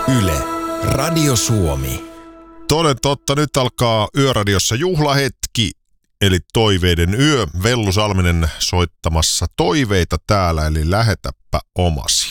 Yle, Radio Suomi. Toden totta, nyt alkaa Yöradiossa juhlahetki, eli Toiveiden yö. Vellu Salminen soittamassa toiveita täällä, eli lähetäpä omasi.